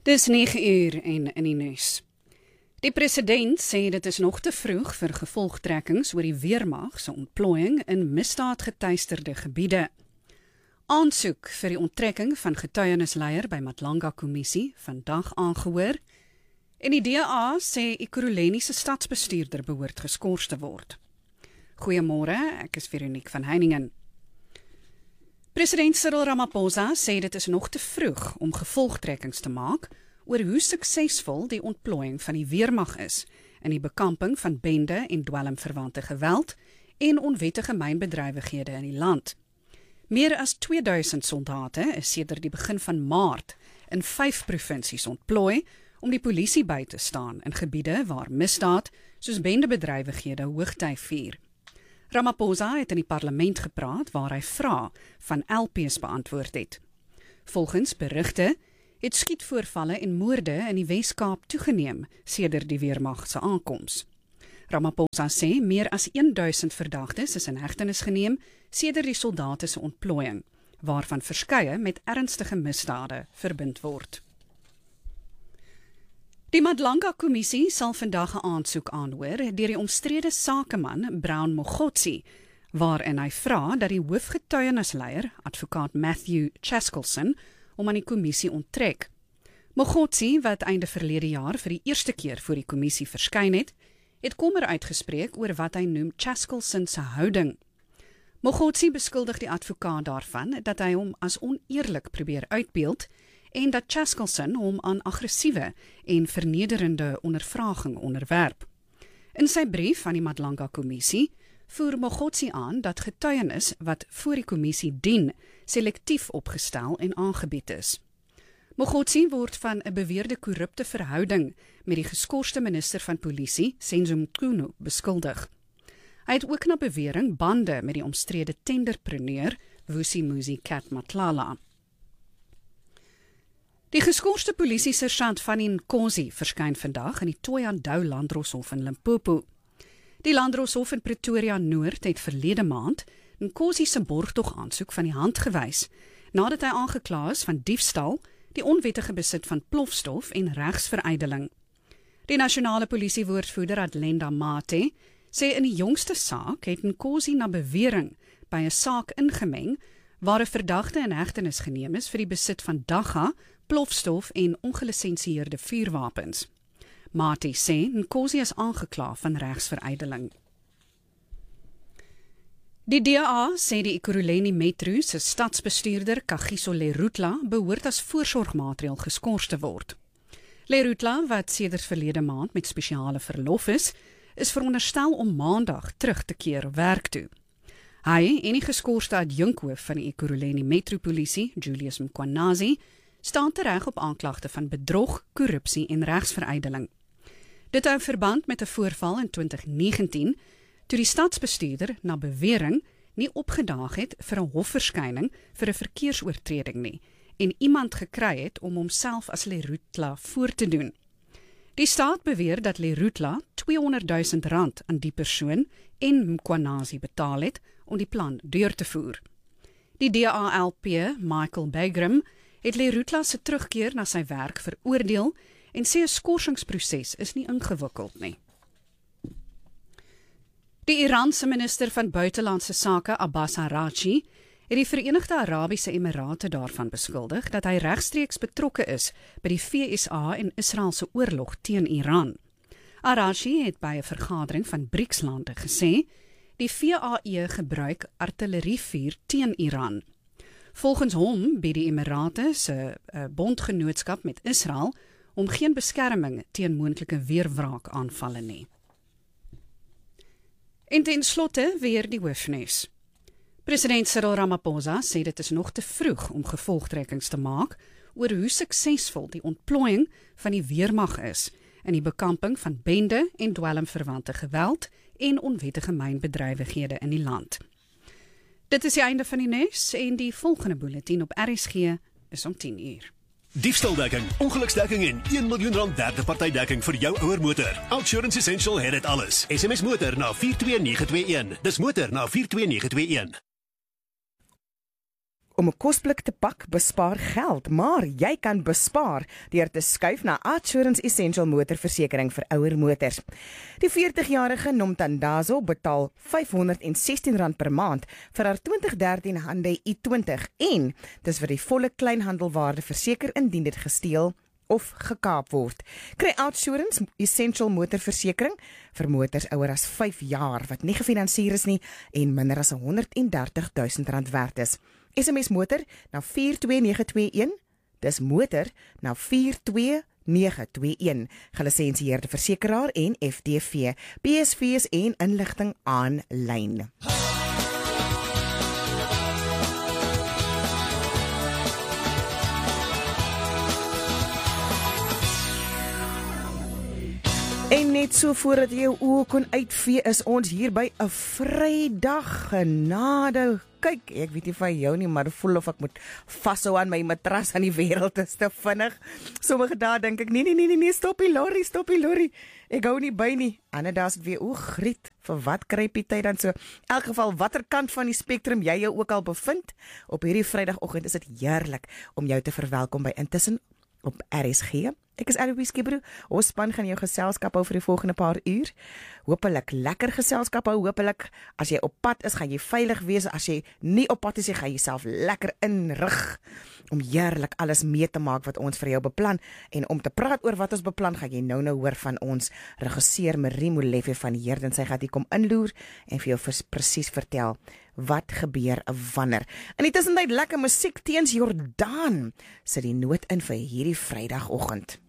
Dis 9 uur en in die nuus. Die president sê dit is nog te vroeg vir gevolgtrekkings oor die weermag se ontplooiing in misdaadgetuisterde gebiede. Aansoek vir die onttrekking van getuienisleier by Matlanga Kommissie vandag aangehoor en die DA sê Ekurhuleni se stadsbestuurder behoort geskort te word. Goeiemôre, ek is Veronique van Heiningen. President Cyril Ramaphosa sê dit is nog te vroeg om gevolgtrekkings te maak oor hoe suksesvol die ontplooiing van die weermag is in die bekamping van bende en dwelmverwante geweld en onwettige mynbedrywighede in die land. Meer as 2000 soldate is sedert die begin van Maart in 5 provinsies ontplooi om die polisie by te staan in gebiede waar misdaad soos bendebedrywighede hoogtyd vier. Ramaphosa het in die parlement gepraat waar hy vrae van LPs beantwoord het. Volgens berigte het skietvoorvalle en moorde in die Wes-Kaap toegeneem sedert die weermag se aankoms. Ramaphosa sê meer as 1000 verdagtes is in hegtenis geneem sedert die soldate se ontplooiing, waarvan verskeie met ernstige misdade verbind word. Die Matlanga Kommissie sal vandag 'n aansoek aanhoor deur die omstrede sakeman Brown Mogotsi, waarin hy vra dat die hoofgetuienisleier, advokaat Matthew Chaskelson, om aan die kommissie onttrek. Mogotsi, wat einde verlede jaar vir die eerste keer voor die kommissie verskyn het kommer uitgespreek oor wat hy noem Chaskelson se houding. Mogotsi beskuldig die advokaat daarvan dat hy hom as oneerlik probeer uitbeeld en dat Chaskelson hom aan aggressiewe en vernederende ondervraging onderwerp. In sy brief aan die Matlanga Kommissie voer Mogotsi aan dat getuienis wat voor die kommissie dien, selektief opgestel en aangebied is. Mogotsi word van 'n beweerde korrupte verhouding met die geskorste minister van polisie, Senzo Mchunu, beskuldig. Hy het ook na bewering bande met die omstrede tenderpreneur, Vusimuzi Kat Matlala. Die geskorste polisie-sersant van Nkosi verskyn vandag in die Thohoyandou Landdroshof in Limpopo. Die Landdroshof in Pretoria Noord het verlede maand Nkosi se borgtog aansoek van die hand gewys, nadat hy aangekla is van diefstal, die onwettige besit van plofstof en regsverydeling. Die nasionale polisiewoordvoerder Adlenda Mate sê in die jongste saak het Nkosi na bewering by 'n saak ingemeng waar 'n verdagte in hegtenis geneem is vir die besit van dagga, plofstof en ongelisensieerde vuurwapens. Mate sê Nkosi is aangekla van regsverydeling. Die DA sê die Ekurhuleni Metro se stadsbestuurder Kagiso Lerutla behoort as voorsorgmaatreël geskort te word. Lerutla, wat sedert verlede maand met spesiale verlof is veronderstel om maandag terug te keer werk toe. Hy en die geskorste adjunkhoof van die Ekurhuleni Metropolisie, Julius Mkhwanazi, staan tereg op aanklagte van bedrog, korrupsie en regsverydeling. Dit hou verband met 'n voorval in 2019, toe die stadsbestuurder na bewering nie opgedaag het vir 'n hofverskyning vir 'n verkeersoortreding nie en iemand gekry het om homself as Lerutla voor te doen. Die staat beweer dat Lerutla R200,000 aan die persoon en Mkhwanazi betaal het om die plan deur te voer. Die DA-LP, Michael Bagram, het Lerutla se terugkeer na sy werk veroordeel en sê 'n skorsingsproses is nie ingewikkeld nie. Die Iraanse minister van buitelandse sake, Abbas Araghchi, het die Verenigde Arabiese Emirate daarvan beskuldig dat hy regstreeks betrokke is by die VSA en Israel se oorlog teen Iran. Araghchi het by 'n vergadering van BRICS-lande gesê die VAE gebruik artillerievuur teen Iran. Volgens hom bied die Emirate se bondgenootskap met Israel om geen beskerming teen moontlike weerwraakaanvalle nie. En ten slotte weer die hoofnuus. President Cyril Ramaphosa sê dit is nog te vroeg om gevolgtrekkings te maak oor hoe suksesvol die ontplooiing van die weermag is in die bekamping van bende en dwelmverwante geweld en onwettige mynbedrywighede in die land. Dit is die einde van die nuus en die volgende bulletin op RSG is om 10 uur. Diefstaldekking, ongeluksdekking en R1 miljoen derde partydekking vir jou ouer motor. Outsurance Essential het dit alles. SMS motor na 42921. Dis motor na 42921. Om 'n kosblik te pak bespaar geld, maar jy kan bespaar deur te skuif na OUTsurance Essential motorversekering vir ouer motors. Die 40-jarige Nomtandazo betaal R516 per maand vir haar 2013 Hyundai i20 en dis vir die volle kleinhandelwaarde verseker indien dit gesteel of gekaap word. Kry OUTsurance Essential motorversekering vir motors ouer as 5 jaar wat nie gefinansier is nie en minder as R130,000 werd is. SMS motor na 42921, dis motor na 42921, gelisensieerde versekeraar en FDV, BSV's en inligting aanlyn. En net so voordat jy jou oë kon uitvee, is ons hier by 'n Vrydag genade. Kyk, ek weet nie van jou nie, maar voel of ek moet vashou aan my matras aan die wêreld is te vinnig. Sommige dae dink ek, nee, stop die lorry. Ek hou nie by nie. Ander dae is dit weer, griet, vir wat kruip die tyd dan so. In elk geval, watter kant van die spektrum jy jou ook al bevind, op hierdie Vrydagoggend is dit heerlik om jou te verwelkom by Intussen op RSG. Ek is Eloise Kibru. Ons span gaan jou geselskap hou vir die volgende paar uur. Hoopelik lekker geselskap hou. Hoopelik as jy op pad is, gaan jy veilig wees. As jy nie op pad is, jy gaan jouself lekker inrig om heerlik alles mee te maak wat ons vir jou beplan. En om te praat oor wat ons beplan, gaan jy nou hoor van ons regisseur Marie Molefe van Heerden. Sy gaan hier kom inloer en vir jou presies vertel wat gebeur wanneer. In die tussentyd lekker musiek teens Jordaan sit die noot in vir hierdie Vrydagoggend.